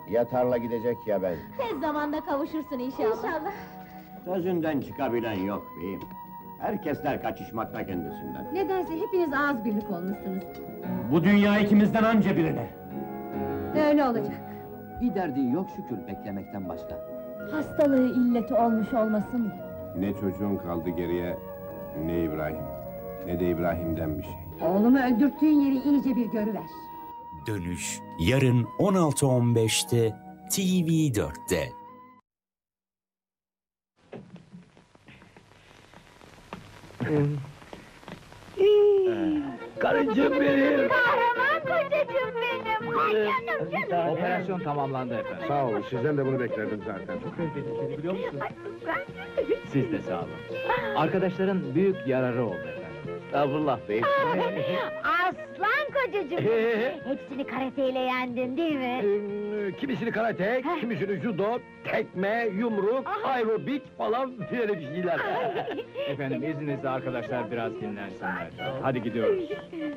Ya tarla gidecek ya ben. Tez zamanda kavuşursun inşallah. İnşallah. Sözünden çıkabilen yok beyim. Herkesler kaçışmakta kendisinden. Nedense hepiniz ağız birlik olmuşsunuz. Bu dünya ikimizden anca birine. Öyle olacak. Bir derdi yok şükür beklemekten başka. Hastalığı illeti olmuş olmasın. Ne çocuğun kaldı geriye, ne İbrahim, ne de İbrahim'den bir şey. Oğlumu öldürttüğün yeri iyice bir görüver. Dönüş yarın 16.15'te TV4'te. Karıcığım benim! Kahraman kocacığım benim! Ay canım canım! Operasyon tamamlandı efendim. Sağ ol, sizden de bunu beklerdim zaten. Biliyor musunuz? Ay, ben... Siz de sağ olun. Arkadaşların büyük yararı oldu efendim. Estağfurullah beyim. Aslan kocacığım! Hepsini karateyle yendin değil mi? Kimisini karate, kimisini judo, tekme, yumruk, aerobik falan böyle bir şeyler. Efendim izninizle arkadaşlar biraz dinlensinler. Hadi gidiyoruz.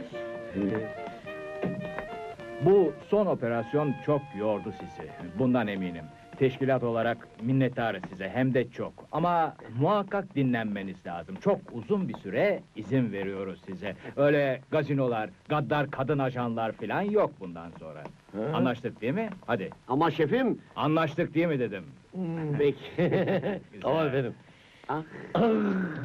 Bu son operasyon çok yordu sizi. Bundan eminim. Teşkilat olarak minnettarız size hem de çok. Ama muhakkak dinlenmeniz lazım. Çok uzun bir süre izin veriyoruz size. Öyle gazinolar, gaddar kadın ajanlar falan yok bundan sonra. Anlaştık değil mi? Hadi. Ama şefim... Anlaştık değil mi dedim. Peki. Tamam efendim.